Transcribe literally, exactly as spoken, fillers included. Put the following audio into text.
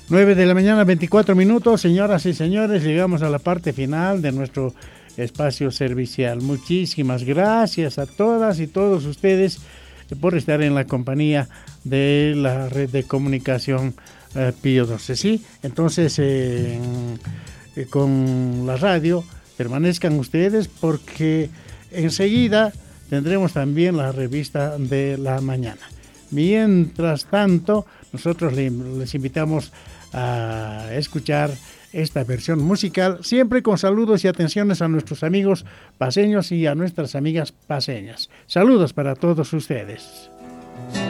nueve de la mañana, veinticuatro minutos. Señoras y señores, llegamos a la parte final de nuestro espacio servicial. Muchísimas gracias a todas y todos ustedes por estar en la compañía de la red de comunicación eh, Pío doce. ¿Sí? Entonces, eh, eh, con la radio, permanezcan ustedes porque enseguida tendremos también la revista de la mañana. Mientras tanto, nosotros les invitamos a escuchar esta versión musical, siempre con saludos y atenciones a nuestros amigos paseños y a nuestras amigas paseñas. Saludos para todos ustedes.